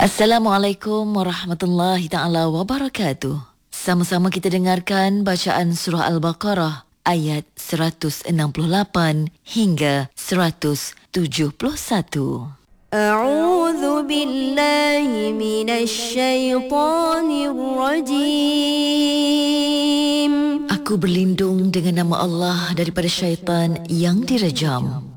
Assalamualaikum warahmatullahi taala wabarakatuh. Sama-sama kita dengarkan bacaan surah Al-Baqarah ayat 168 hingga 171. A'udzu billahi minasy syaithanir rajim. Aku berlindung dengan nama Allah daripada syaitan yang direjam.